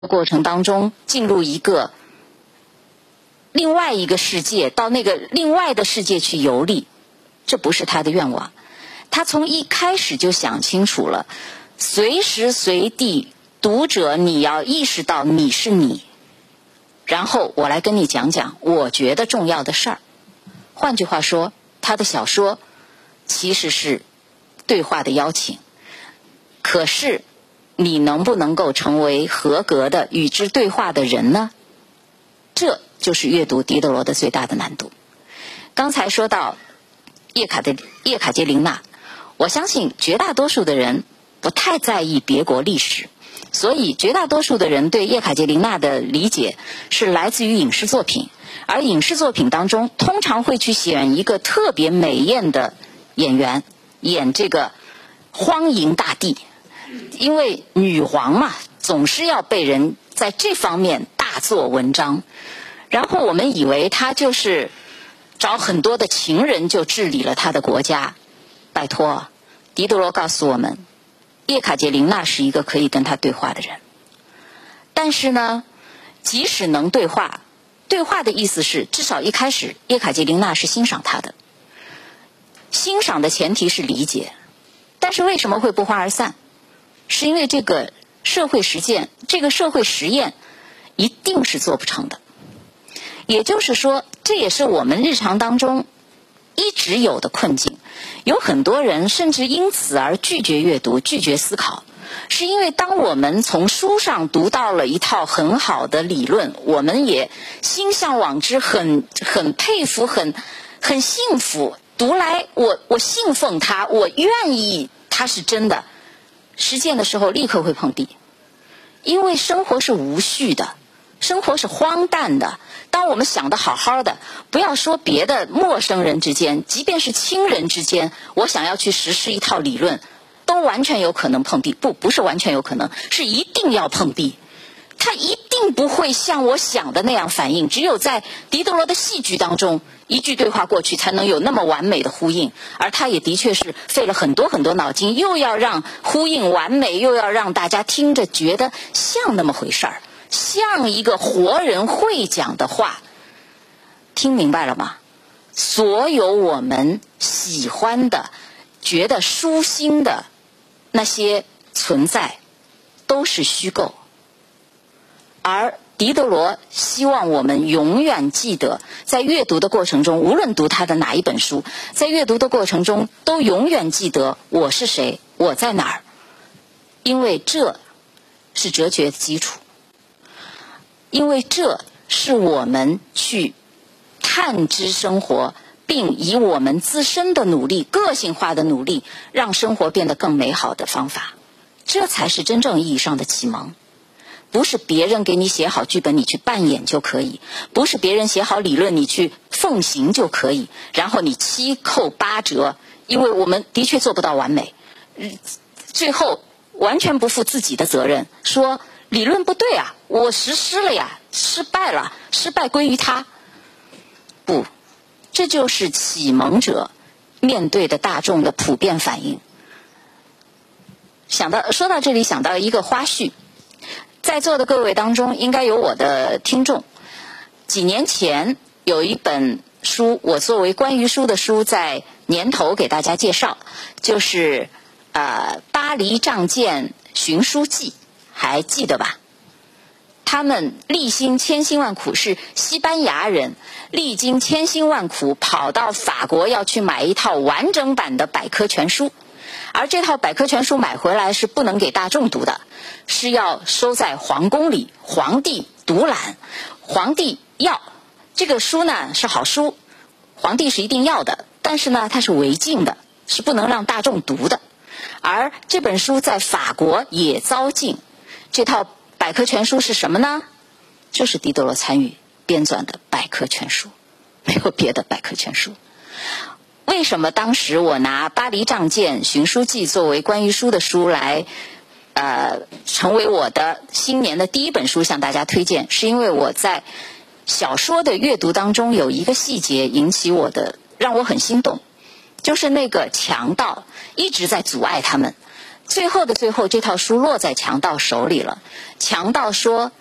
过程当中进入一个另外一个世界，到那个另外的世界去游历，这不是他的愿望。他从一开始就想清楚了，随时随地读者你要意识到你是你，然后我来跟你讲讲我觉得重要的事儿。换句话说，他的小说其实是对话的邀请，可是你能不能够成为合格的与之对话的人呢？这就是阅读狄德罗的最大的难度。刚才说到叶卡捷琳娜，我相信绝大多数的人不太在意别国历史，所以绝大多数的人对叶卡捷琳娜的理解是来自于影视作品，而影视作品当中通常会去选一个特别美艳的演员演这个荒淫大帝，因为女皇嘛，总是要被人在这方面大做文章，然后我们以为她就是找很多的情人就治理了她的国家。拜托，狄德罗告诉我们，叶卡捷琳娜是一个可以跟他对话的人。但是呢，即使能对话，对话的意思是至少一开始叶卡捷琳娜是欣赏他的，欣赏的前提是理解。但是为什么会不欢而散？是因为这个社会实践，这个社会实验一定是做不成的。也就是说，这也是我们日常当中一直有的困境。有很多人甚至因此而拒绝阅读，拒绝思考，是因为当我们从书上读到了一套很好的理论，我们也心向往之，很佩服，很幸福，读来我信奉它，我愿意它是真的。实践的时候立刻会碰壁，因为生活是无序的，生活是荒诞的。当我们想得好好的，不要说别的，陌生人之间，即便是亲人之间，我想要去实施一套理论，都完全有可能碰壁。不是完全有可能，是一定要碰壁。他一定不会像我想的那样反应，只有在狄德罗的戏剧当中，一句对话过去才能有那么完美的呼应。而他也的确是费了很多脑筋，又要让呼应完美，又要让大家听着觉得像那么回事儿，像一个活人会讲的话。听明白了吗？所有我们喜欢的、觉得舒心的那些存在都是虚构，而狄德罗希望我们永远记得，在阅读的过程中，无论读他的哪一本书，在阅读的过程中都永远记得我是谁，我在哪儿，因为这是哲学的基础，因为这是我们去探知生活，并以我们自身的努力、个性化的努力，让生活变得更美好的方法。这才是真正意义上的启蒙。不是别人给你写好剧本你去扮演就可以，不是别人写好理论你去奉行就可以，然后你7扣8折，因为我们的确做不到完美，最后完全不负自己的责任，说理论不对啊，我实施了呀，失败了，失败归于他。不，这就是启蒙者面对的大众的普遍反应。说到这里想到一个花絮，在座的各位当中应该有我的听众。几年前有一本书，我作为关于书的书在年头给大家介绍，就是巴黎仗剑寻书记，还记得吧？他们历经千辛万苦，是西班牙人历经千辛万苦跑到法国要去买一套完整版的百科全书，而这套百科全书买回来是不能给大众读的，是要收在皇宫里，皇帝独揽，皇帝要。这个书呢是好书，皇帝是一定要的，但是呢它是违禁的，是不能让大众读的。而这本书在法国也遭禁。这套百科全书是什么呢？就是狄德罗参与编纂的百科全书，没有别的百科全书。为什么当时我拿《巴黎仗剑寻书记》作为关于书的书来成为我的新年的第一本书向大家推荐，是因为我在小说的阅读当中有一个细节引起让我很心动，就是那个强盗一直在阻碍他们， 最后的最后，这套书落在强盗手里了。强盗说